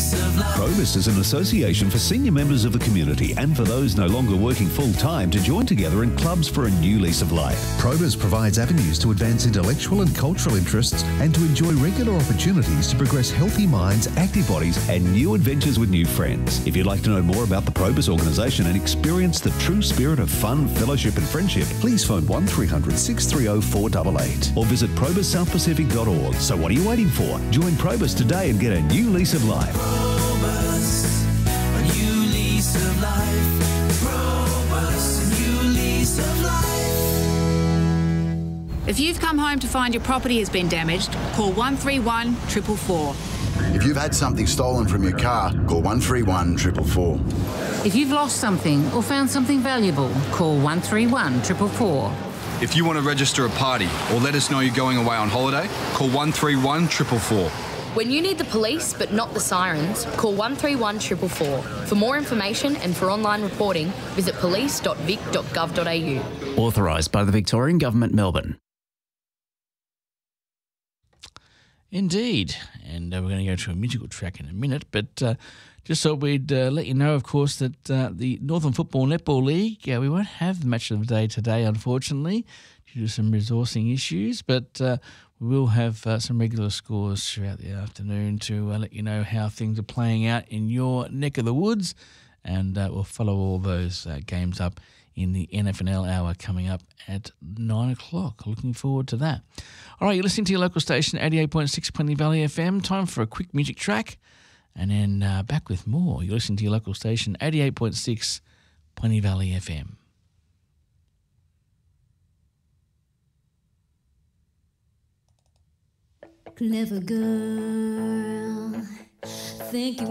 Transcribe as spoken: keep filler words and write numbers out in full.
Probus is an association for senior members of the community and for those no longer working full-time to join together in clubs for a new lease of life. Probus provides avenues to advance intellectual and cultural interests and to enjoy regular opportunities to progress healthy minds, Active bodies and new adventures with new friends. If you'd like to know more about the Probus organisation and experience the true spirit of fun, fellowship and friendship, please phone one three hundred, six three zero, four eight eight or visit probus south pacific dot org. So what are you waiting for? Join Probus today and get a new lease of life. Probus, a new lease of life. Probus, a new lease of life. If you've come home to find your property has been damaged, call one three one, four four four. If you've had something stolen from your car, call one three one, four four four. If you've lost something or found something valuable, call one three one, four four four. If you want to register a party or let us know you're going away on holiday, call one three one, four four four. When you need the police but not the sirens, call one three one, four four four. For more information and for online reporting, visit police dot vic dot gov dot a u. Authorised by the Victorian Government, Melbourne. Indeed. And uh, we're going to go to a musical track in a minute, but uh, just thought we'd uh, let you know, of course, that uh, the Northern Football Netball League, uh, we won't have the match of the day today, unfortunately, due to some resourcing issues, but uh, we will have uh, some regular scores throughout the afternoon to uh, let you know how things are playing out in your neck of the woods, and uh, we'll follow all those uh, games up in the N F N L hour coming up at nine o'clock. Looking forward to that. All right, you're listening to your local station, eighty-eight point six Plenty Valley F M. Time for a quick music track, and then uh, back with more. You're listening to your local station, eighty-eight point six Plenty Valley F M. Clever girl, think you